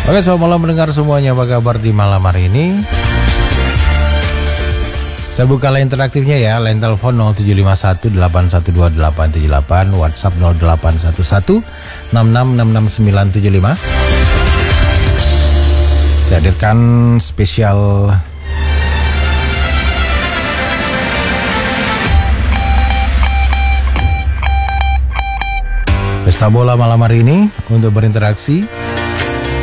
Oke, selamat malam mendengar semuanya. Apa kabar di malam hari ini? Saya buka line interaktifnya ya. Line telepon 0751812878, WhatsApp 081166666975. Saya hadirkan spesial Pesta Bola malam hari ini untuk berinteraksi.